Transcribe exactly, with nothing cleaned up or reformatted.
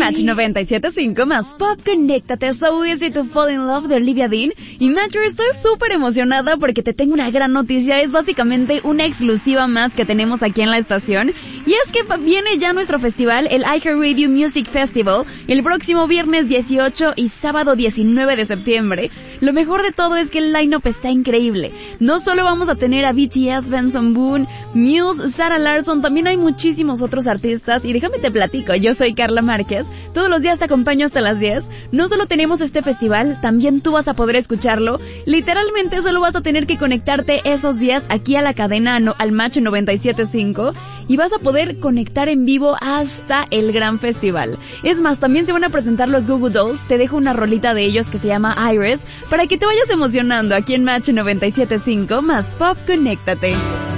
Match noventa y siete punto cinco más Pop, conéctate. So Easy to Fall in Love de Olivia Dean. Y Match, estoy súper emocionada porque te tengo una gran noticia. Es básicamente una exclusiva más que tenemos aquí en la estación. Y es que viene ya nuestro festival, el iHeartRadio Music Festival, el próximo viernes dieciocho y sábado diecinueve de septiembre. Lo mejor de todo es que el line-up está increíble. No solo vamos a tener a B T S, Benson Boone, Muse, Sarah Larson, también hay muchísimos otros artistas. Y déjame te platico, yo soy Carla Márquez. Todos los días te acompaño hasta las diez. No solo tenemos este festival, también tú vas a poder escucharlo. Literalmente solo vas a tener que conectarte esos días aquí a la cadena, no, al Match noventa y siete punto cinco, y vas a poder conectar en vivo hasta el gran festival. Es más, también se van a presentar los Goo Goo Dolls. Te dejo una rolita de ellos que se llama Iris para que te vayas emocionando aquí en Match noventa y siete punto cinco más Pop, conéctate.